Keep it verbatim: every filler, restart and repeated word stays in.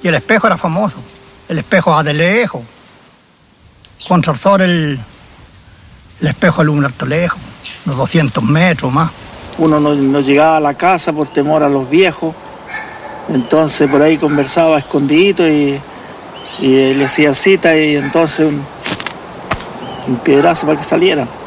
Y el espejo era famoso. El espejo a de lejos. Con Sarsor el, el espejo alumbra harto lejos, unos doscientos metros más. Uno no, no llegaba a la casa por temor a los viejos. Entonces por ahí conversaba escondidito y, y le hacía cita y entonces un, un piedrazo para que saliera.